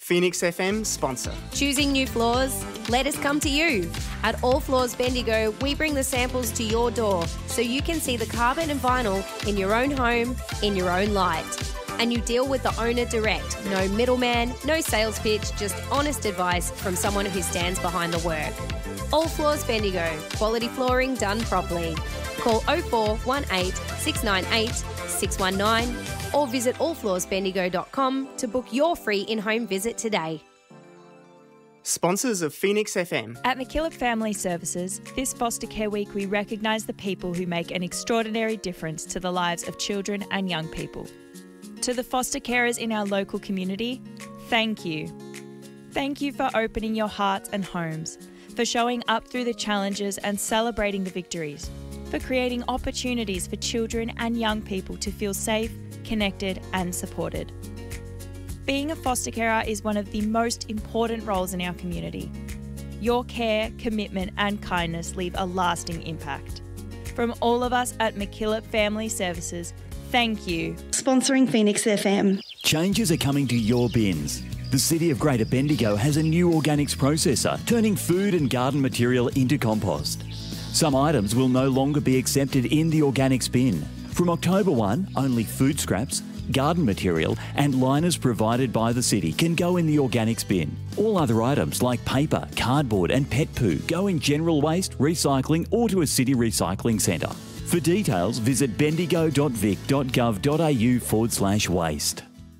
Phoenix FM sponsor. Choosing new floors? Let us come to you. At All Floors Bendigo, we bring the samples to your door so you can see the carpet and vinyl in your own home, in your own light. And you deal with the owner direct. No middleman, no sales pitch, just honest advice from someone who stands behind the work. All Floors Bendigo, quality flooring done properly. Call 0418 698 619 or visit allfloorsbendigo.com to book your free in-home visit today. Sponsors of Phoenix FM. At MacKillop Family Services, this Foster Care Week we recognise the people who make an extraordinary difference to the lives of children and young people. To the foster carers in our local community, thank you. Thank you for opening your hearts and homes, for showing up through the challenges and celebrating the victories, for creating opportunities for children and young people to feel safe, connected and supported. Being a foster carer is one of the most important roles in our community. Your care, commitment and kindness leave a lasting impact. From all of us at MacKillop Family Services, thank you. Sponsoring Phoenix FM. Changes are coming to your bins. The City of Greater Bendigo has a new organics processor, turning food and garden material into compost. Some items will no longer be accepted in the organics bin. From October 1, only food scraps, garden material and liners provided by the city can go in the organics bin. All other items like paper, cardboard and pet poo go in general waste, recycling or to a city recycling centre. For details, visit bendigo.vic.gov.au/waste.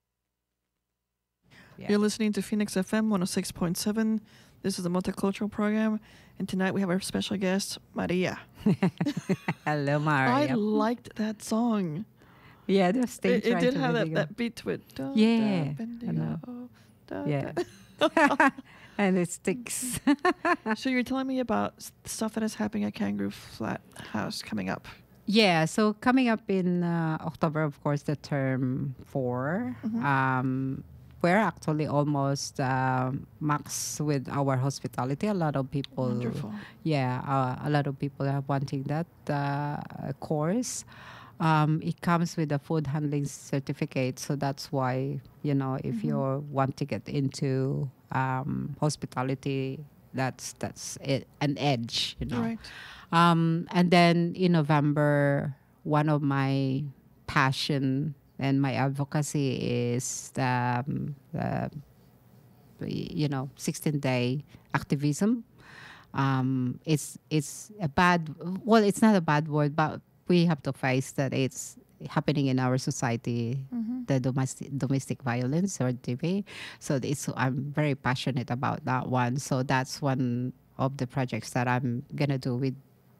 You're listening to Phoenix FM 106.7. This is a multicultural program, and tonight we have our special guest, Maria. Hello, Maria. I liked that song. Yeah, the stage It did have that beat to it. Yeah, yeah. And it sticks. So you're telling me about stuff that is happening at Kangaroo Flat House coming up. Yeah, so coming up in October, of course, the term 4. Mm-hmm. We're actually almost max with our hospitality. A lot of people, Wonderful. A lot of people are wanting that course. It comes with a food handling certificate, so that's why, if you want to get into hospitality, that's it, an edge, Right. And then in November, one of my passion and my advocacy is the 16-day activism. It's not a bad word, but we have to face that it's happening in our society, the domestic violence or DV. So I'm very passionate about that one. So that's one of the projects that I'm gonna do with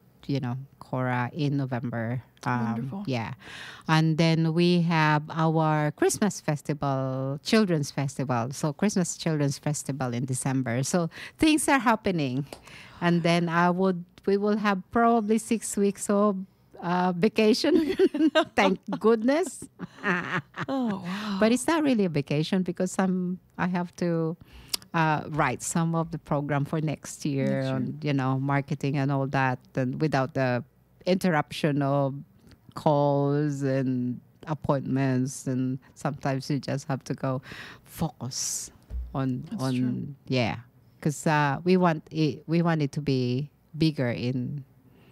Cora in November. Wonderful. Yeah. And then we have our Christmas festival, Children's Festival. So Christmas Children's Festival in December. So things are happening. And then we will have probably 6 weeks of vacation. Thank goodness. Oh, wow. But it's not really a vacation because I have to write some of the program for next year on, marketing and all that, and without the interruption of calls and appointments, and sometimes you just have to go focus on because we want it to be bigger in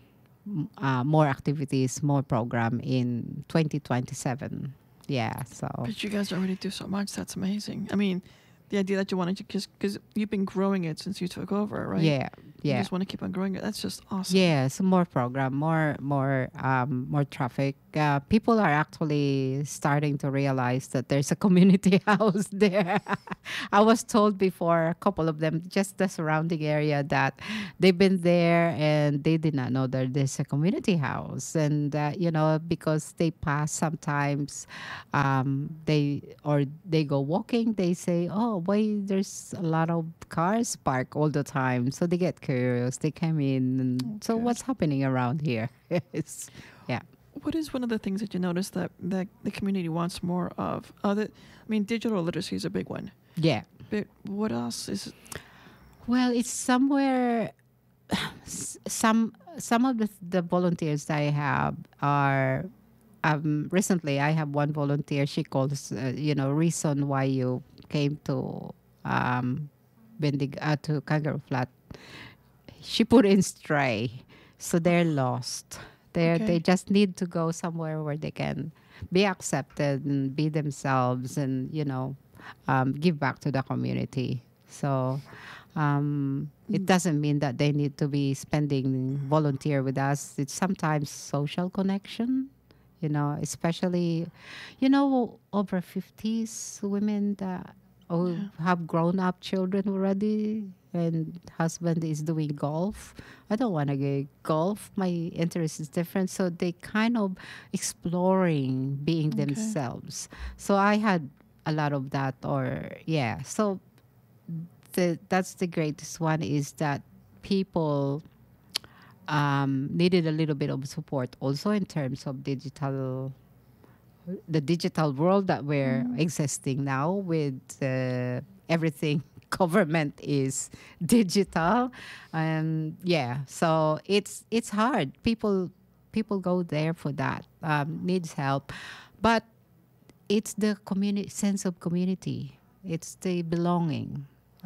more activities, more program in 2027. Yeah, so. But you guys already do so much. That's amazing. I mean, the idea that you wanted to, because you've been growing it since you took over, right? Yeah. You just want to keep on growing it. That's just awesome. Yeah, so more program, more traffic. People are actually starting to realize that there's a community house there. I was told before, a couple of them, just the surrounding area, that they've been there and they did not know that there's a community house. And, because they pass sometimes, they go walking, they say, oh, why there's a lot of cars parked all the time. So they get curious. They come in. And so what's happening around here? Yeah. What is one of the things that you notice that the community wants more of? Digital literacy is a big one. Yeah. But what else is? Well, it's somewhere. Some of the volunteers that I have are. Recently, I have one volunteer. She calls, reason why you came to to Kangaroo Flat, she put in Stray, so they're lost. They just need to go somewhere where they can be accepted and be themselves, and give back to the community. So it doesn't mean that they need to be spending volunteer with us. It's sometimes social connection, especially, over 50s women that have grown up children already, and husband is doing golf. I don't want to go golf. My interest is different. So they kind of exploring being themselves. So I had a lot of that, So that's the greatest one, is that people needed a little bit of support also in terms of the digital world that we're existing now with everything. Government is digital, so it's hard. People go there for that, needs help, but it's the sense of community. It's the belonging.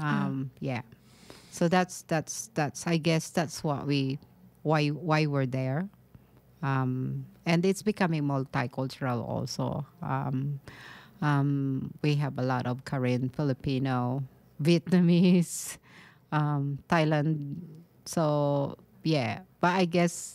So that's I guess that's what why we're there, and it's becoming multicultural also. We have a lot of Korean, Filipino, Vietnamese, Thailand. So but I guess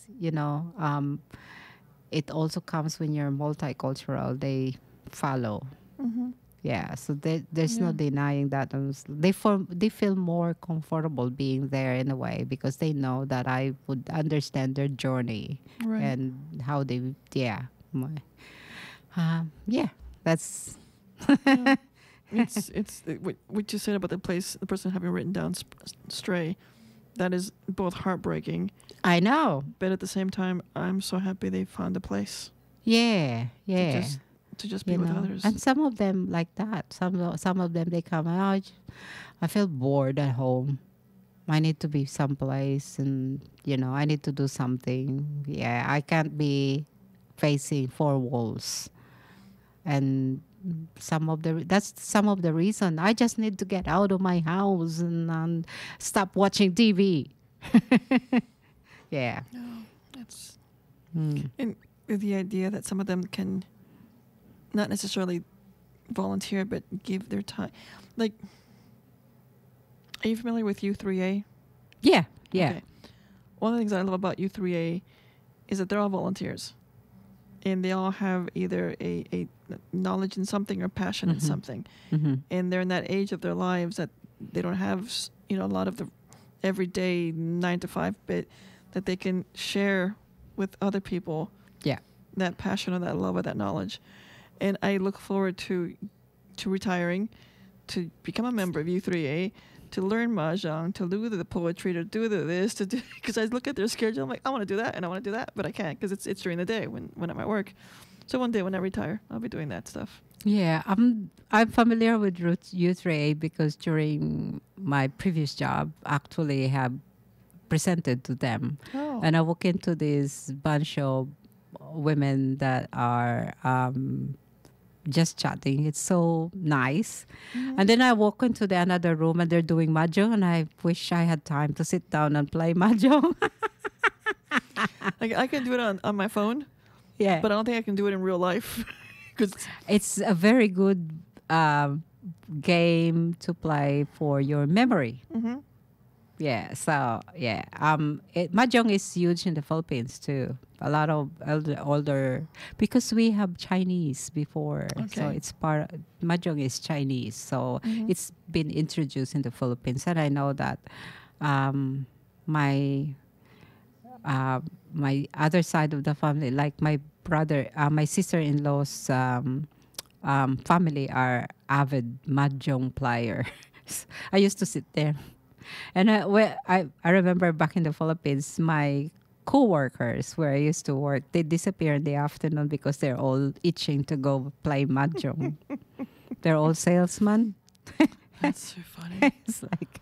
it also comes when you're multicultural. They follow. So there's no denying that. They feel more comfortable being there in a way, because they know that I would understand their journey and how they. That's. It's what you said about the person having written down Stray. That is both heartbreaking. I know, but at the same time, I'm so happy they found a place. To just be with others. And some of them like that. Some of them, they come, I feel bored at home. I need to be someplace, and I need to do something. I can't be facing four walls. And that's some of the reason. I just need to get out of my house and stop watching TV. That's and the idea that some of them can not necessarily volunteer, but give their time. Like, are you familiar with U3A? Yeah. Okay. One of the things I love about U3A is that they're all volunteers, and they all have either a knowledge in something or passion in something, and they're in that age of their lives that they don't have a lot of the everyday 9 to 5 bit that they can share with other people. That passion or that love or that knowledge. And I look forward to retiring, to become a member of U3A, to learn mahjong, to do the poetry, to do this, because I look at their schedule, I'm like, I want to do that and I want to do that, but I can't because it's during the day when I'm at work. So one day when I retire, I'll be doing that stuff. Yeah, I'm familiar with U3A because during my previous job, actually have presented to them, and I walk into this bunch of women that are just chatting. It's so nice. And then I walk into another room and they're doing mahjong, and I wish I had time to sit down and play mahjong. Like, I can do it on my phone, but I don't think I can do it in real life. Cause it's a very good game to play for your memory. Mahjong is huge in the Philippines too. A lot of older, because we have Chinese before, so it's Mahjong is Chinese, so it's been introduced in the Philippines, and I know that my other side of the family, like my brother, my sister-in-law's family are avid Mahjong players. I used to sit there. And I remember back in the Philippines, my co-workers where I used to work, they disappear in the afternoon because they're all itching to go play mahjong. They're all salesmen. That's so funny. It's like,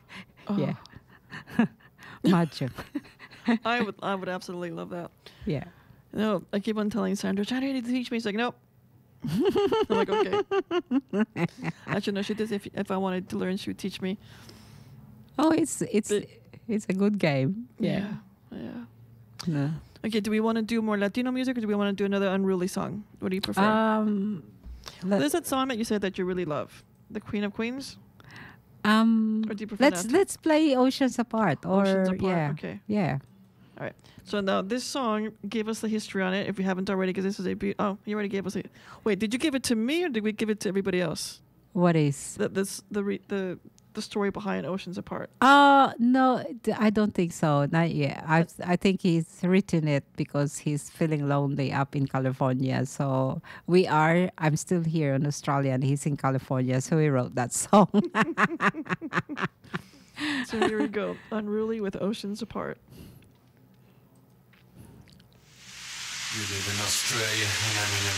mahjong. I would absolutely love that. Yeah. No, I keep on telling Sandra, Sandra, you need to teach me. She's like, nope. I'm like, okay. Actually, no, she does. If I wanted to learn, she would teach me. Oh, it's a good game. Yeah. No. Okay, do we want to do more Latino music or do we want to do another Unruly song? What do you prefer? There's that song that you said that you really love, The Queen of Queens. Or do you prefer that? Let's play Oceans Apart. Oceans Apart. Yeah, Okay. yeah. All right. So now this song, give us the history on it if you haven't already, because this is oh, you already gave us it. Wait, did you give it to me or did we give it to everybody else? What is? The story behind Oceans Apart. No, I don't think so. Not yet. I think he's written it because he's feeling lonely up in California. So I'm still here in Australia and he's in California. So he wrote that song. So here we go. Unruly with Oceans Apart. You live in Australia and I'm in